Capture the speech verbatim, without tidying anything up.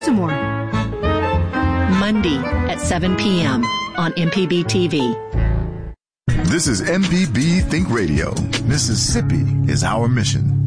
Some more. Monday at seven p.m. on M P B T V. This is M P B Think Radio. Mississippi is our mission.